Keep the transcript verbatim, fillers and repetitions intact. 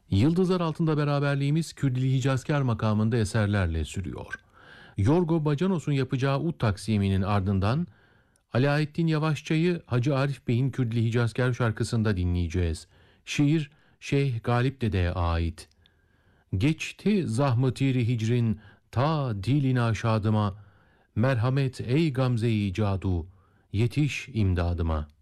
Yıldızlar altında beraberliğimiz Kürdili Hicazkar makamında eserlerle sürüyor. Yorgo Bacanos'un yapacağı ud taksiminin ardından Alaaeddin Yavaşça'yı Hacı Arif Bey'in Kürdili Hicazkar şarkısında dinleyeceğiz. Şiir Şeyh Galip Dede'ye ait. Geçti zahmeti hicrin ta dilina şadıma, merhamet ey gamze-i cadu, yetiş imdadıma.